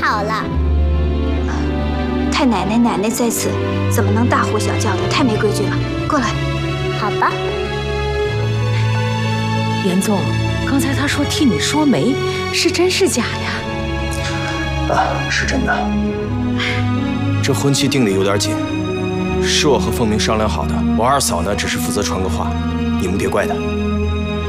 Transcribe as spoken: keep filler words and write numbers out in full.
好了。 太奶奶奶奶在此，怎么能大呼小叫的？太没规矩了。过来。 好吧。 严总，刚才他说替你说媒，是真是假呀？ 啊，是真的。这婚期定的有点紧，是我和凤鸣商量好的。我二嫂呢，只是负责传个话，你们别怪她。